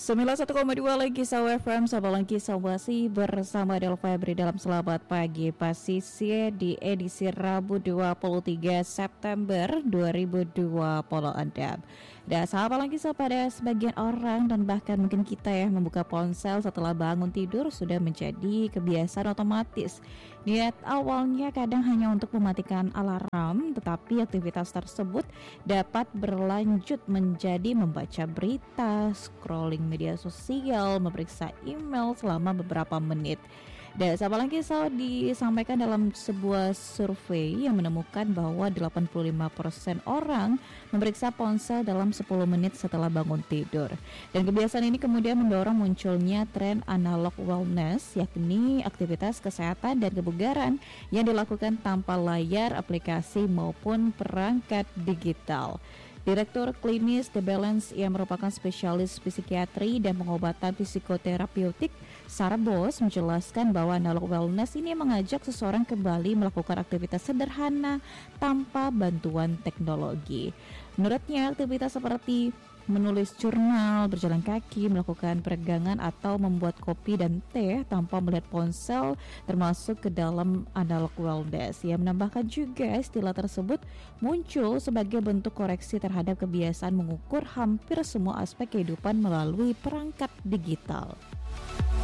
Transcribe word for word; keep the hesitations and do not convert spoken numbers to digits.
sembilan puluh satu koma dua lagi Sawa F M, Sabah lagi Sawasi bersama Del Febri dalam Selamat Pagi Pasisir di edisi Rabu dua puluh tiga September dua ribu dua puluh enam. Dan sahabat lagi pada sebagian orang dan bahkan mungkin kita ya membuka ponsel setelah bangun tidur sudah menjadi kebiasaan otomatis. Niat awalnya kadang hanya untuk mematikan alarm, tetapi aktivitas tersebut dapat berlanjut menjadi membaca berita, scrolling media sosial, memeriksa email selama beberapa menit. Dan siapa lagi so disampaikan dalam sebuah survei yang menemukan bahwa delapan puluh lima persen orang memeriksa ponsel dalam sepuluh menit setelah bangun tidur. Dan kebiasaan ini kemudian mendorong munculnya tren analog wellness, yakni aktivitas kesehatan dan kebugaran yang dilakukan tanpa layar, aplikasi maupun perangkat digital. Direktur klinis The Balance yang merupakan spesialis psikiatri dan pengobatan psikoterapeutik Sarah Bos menjelaskan bahwa analog wellness ini mengajak seseorang kembali melakukan aktivitas sederhana tanpa bantuan teknologi. Menurutnya aktivitas seperti menulis jurnal, berjalan kaki, melakukan peregangan atau membuat kopi dan teh tanpa melihat ponsel termasuk ke dalam analog wellness. Ia menambahkan juga istilah tersebut muncul sebagai bentuk koreksi terhadap kebiasaan mengukur hampir semua aspek kehidupan melalui perangkat digital.